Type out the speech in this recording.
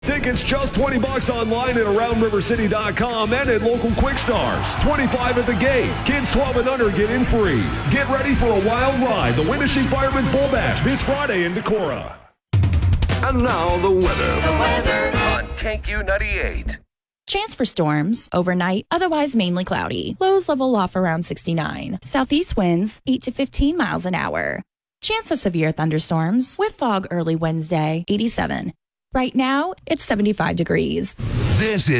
Tickets just $20 online at AroundRiverCity.com and at local Quick Stars. $25 at the gate. Kids 12 and under get in free. Get ready for a wild ride. The Winnebago Fireman's Bull Bash this Friday in Decorah. And now the weather on KQ 98. Chance for storms overnight, otherwise mainly cloudy. Lows level off around 69. Southeast winds 8 to 15 miles an hour. Chance of severe thunderstorms with fog early Wednesday, 87. Right now, it's 75 degrees. This is